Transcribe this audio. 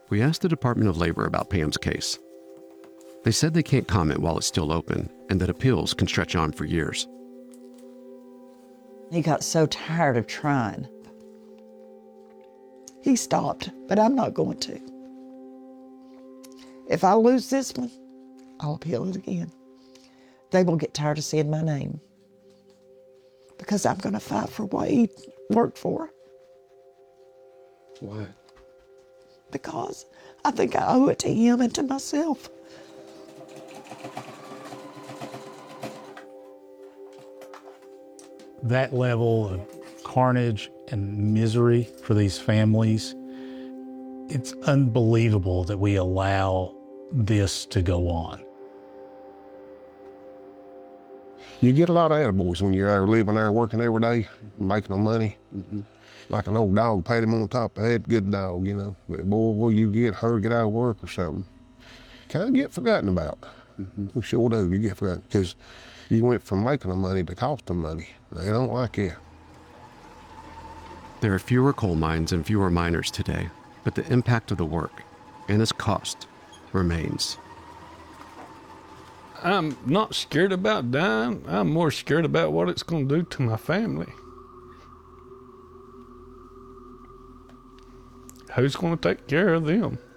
We asked the Department of Labor about Pam's case. They said they can't comment while it's still open and that appeals can stretch on for years. He got so tired of trying. He stopped, but I'm not going to. If I lose this one, I'll appeal it again. They will get tired of seeing my name because I'm going to fight for what he worked for. Why? Because I think I owe it to him and to myself. That level of carnage and misery for these families, it's unbelievable that we allow this to go on. You get a lot of attaboys when you're there living there, working every day, making no money. Like an old dog, pat him on top of the head, good dog, you know. But boy, will you get hurt, get out of work or something, kind of get forgotten about. We sure do, you get forgotten, because you went from making them money to costing money. They don't like it. There are fewer coal mines and fewer miners today, but the impact of the work and its cost remains. I'm not scared about dying. I'm more scared about what it's going to do to my family. Who's going to take care of them?